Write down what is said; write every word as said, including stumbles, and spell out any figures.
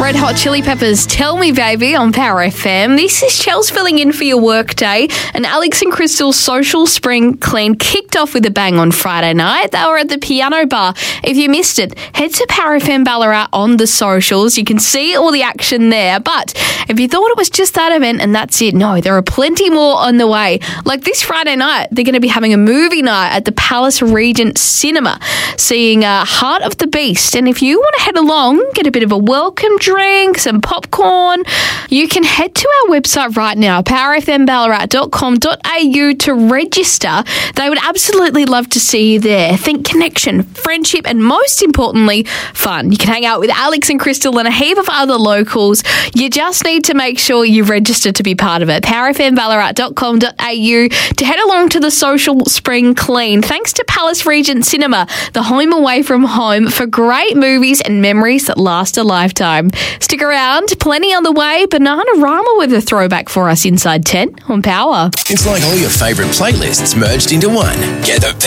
Red Hot Chili Peppers, Tell Me Baby on Power F M. This is Chels filling in for your work day, and Alex and Crystal's Social Spring Clean kicked off with a bang on Friday night. They were at the Piano Bar. If you missed it, head to Power F M Ballarat on the socials. You can see all the action there. But if you thought it was just that event and that's it, no, there are plenty more on the way. Like this Friday night, they're going to be having a movie night at the Palace Regent Cinema, seeing uh, Heart of the Beast. And if you want to head along, get a bit of a welcome drink, some popcorn, you can head to our website right now, power f m ballarat dot com dot a u, to register. They would absolutely love to see you there. Think connection, friendship, and most importantly, fun. You can hang out with Alex and Crystal and a heap of other locals. You just need to make sure you register to be part of it. power f m ballarat dot com dot a u to head along to the Social Spring Clean. Thanks to Palace Regent Cinema, the home away from home for great movies and memories that last a lifetime. Stick around, plenty on the way. Bananarama with a throwback for us inside ten on Power. It's like all your favourite playlists merged into one. Get the